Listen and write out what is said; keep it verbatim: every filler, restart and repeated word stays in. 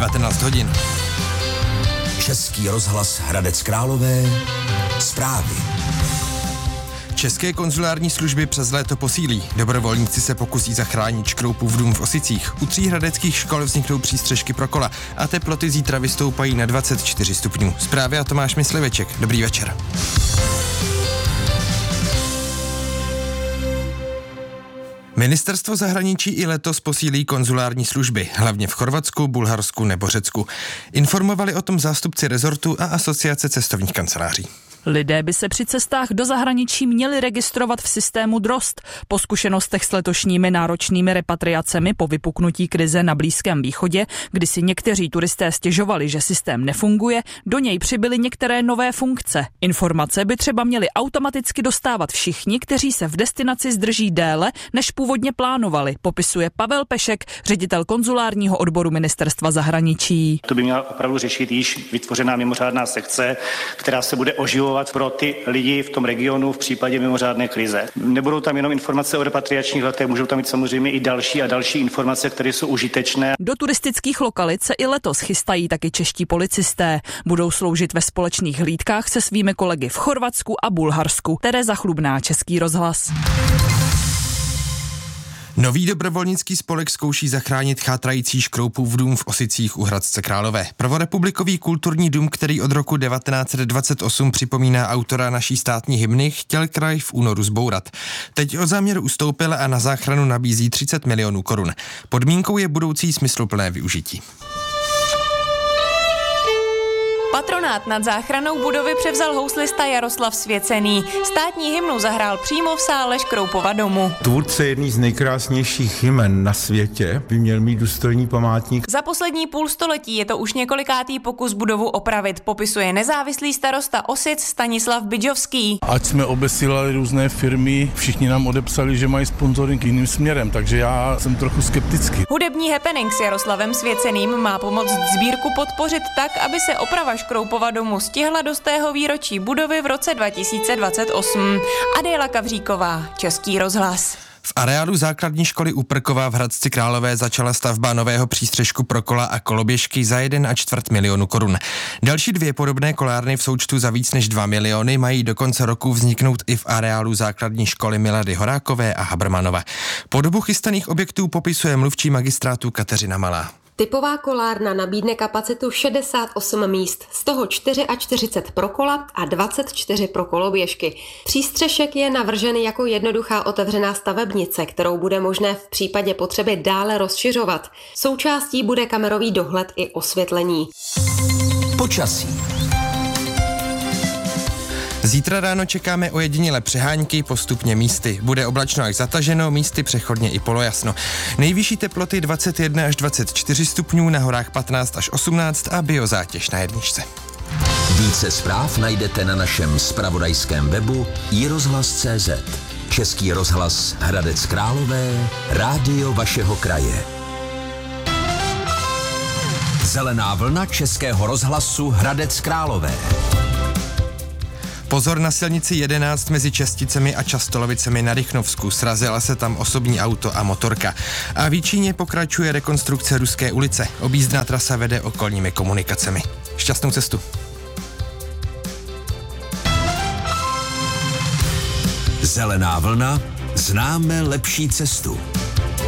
devatenáct hodin. Český rozhlas Hradec Králové. Zprávy. České konzulární služby přes léto posílí. Dobrovolníci se pokusí zachránit Škroupův dům v Osicích. U tří hradeckých škol vzniknou přístřešky pro kola a teploty zítra vystoupají na dvacet čtyři stupňů. Zprávy a Tomáš Mysliveček. Dobrý večer. Ministerstvo zahraničí i letos posílí konzulární služby, hlavně v Chorvatsku, Bulharsku nebo Řecku. Informovali o tom zástupci rezortu a asociace cestovních kanceláří. Lidé by se při cestách do zahraničí měli registrovat v systému DROST. Po zkušenostech s letošními náročnými repatriacemi po vypuknutí krize na Blízkém východě, kdy si někteří turisté stěžovali, že systém nefunguje, do něj přibyly některé nové funkce. Informace by třeba měli automaticky dostávat všichni, kteří se v destinaci zdrží déle, než původně plánovali, popisuje Pavel Pešek, ředitel konzulárního odboru Ministerstva zahraničí. To by měla opravdu řešit již vytvořená mimořádná sekce, která se bude oživovat pro ty lidi v tom regionu v případě mimořádné krize. Nebudou tam jenom informace o repatriačních letech, můžou tam mít samozřejmě i další a další informace, které jsou užitečné. Do turistických lokalit se i letos chystají taky čeští policisté. Budou sloužit ve společných hlídkách se svými kolegy v Chorvatsku a Bulharsku. Tereza Chlubná, Český rozhlas. Nový dobrovolnický spolek zkouší zachránit chátrající Škroupův dům v Osicích u Hradce Králové. Prvorepublikový kulturní dům, který od roku devatenáct set dvacet osm připomíná autora naší státní hymny, chtěl kraj v únoru zbourat. Teď o záměr ustoupil a na záchranu nabízí třicet milionů korun. Podmínkou je budoucí smysluplné využití. Patronát nad záchranou budovy převzal houslista Jaroslav Svěcený. Státní hymnu zahrál přímo v sále Škroupova domu. Tvůrce jedný z nejkrásnějších hymen na světě by měl mít důstojný památník. Za poslední půl století je to už několikátý pokus budovu opravit, popisuje nezávislý starosta Osic Stanislav Bydžovský. Ať jsme obesílali různé firmy, všichni nám odepsali, že mají sponzoring jiným směrem, takže já jsem trochu skeptický. Hudební happening s Jaroslavem Svěceným má pomoct sbírku podpořit tak, aby se oprava Škroupova domu stihla do stého výročí budovy v roce dva tisíce dvacet osm. Adéla Kavříková, Český rozhlas. V areálu základní školy u Prkova v Hradci Králové začala stavba nového přístřešku pro kola a koloběžky za jeden a čtvrt milionu korun. Další dvě podobné kolárny v součtu za víc než dva miliony mají do konce roku vzniknout i v areálu základní školy Milady Horákové a Habermanova. Podobu chystaných objektů popisuje mluvčí magistrátu Kateřina Malá. Typová kolárna nabídne kapacitu šedesát osm míst, z toho čtyřicet čtyři pro kola a dvacet čtyři pro koloběžky. Přístřešek je navržen jako jednoduchá otevřená stavebnice, kterou bude možné v případě potřeby dále rozšiřovat. Součástí bude kamerový dohled i osvětlení. Počasí. Zítra ráno čekáme ojedinělé přehánky, postupně místy. Bude oblačno až zataženo, místy přechodně i polojasno. Nejvyšší teploty dvacet jedna až dvacet čtyři stupňů, na horách patnáct až osmnáct a biozátěž na jedničce. Více zpráv najdete na našem zpravodajském webu i rozhlas tečka cé zet. Český rozhlas Hradec Králové, rádio vašeho kraje. Zelená vlna Českého rozhlasu Hradec Králové. Pozor na silnici jedenáct mezi Česticemi a Častolovicemi na Rychnovsku. Srazila se tam osobní auto a motorka. A v Jičíně pokračuje rekonstrukce Ruské ulice. Objízdná trasa vede okolními komunikacemi. Šťastnou cestu. Zelená vlna, známe lepší cestu.